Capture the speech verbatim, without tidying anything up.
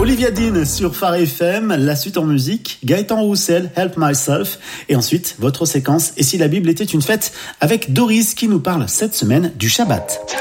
Olivia Dean sur Phare F M, la suite en musique, Gaëtan Roussel, Help Myself, et ensuite votre séquence Et si la Bible était une fête avec Doris qui nous parle cette semaine du Shabbat.